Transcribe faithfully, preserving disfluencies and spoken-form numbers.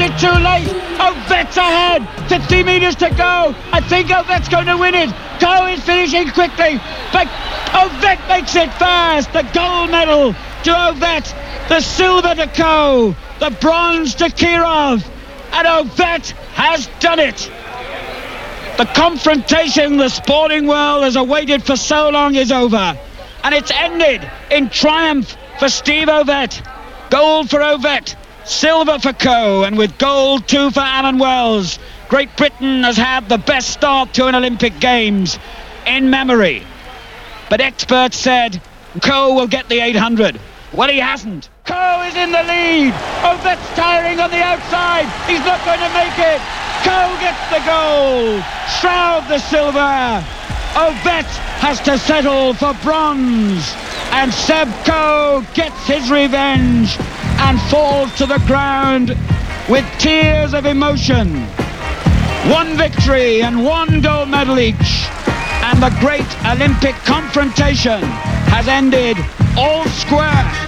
it too late? Ovet's ahead. fifty metres to go. I think Ovet's going to win it. Coe is finishing quickly, but Ovet makes it fast. The gold medal to Ovet, the silver to Coe, the bronze to Kirov, and Ovet has done it. The confrontation the sporting world has awaited for so long is over, and it's ended in triumph for Steve Ovet. Gold for Ovet, silver for Coe, and with gold too for Alan Wells, Great Britain has had the best start to an Olympic Games in memory. But experts said Coe will get the eight hundred. Well, he hasn't. Coe is in the lead. Ovet's tiring on the outside. He's not going to make it. Coe gets the gold. Shroud the silver. Ovet has to settle for bronze. And Seb Coe gets his revenge and falls to the ground with tears of emotion. One victory and one gold medal each. And the great Olympic confrontation has ended all square.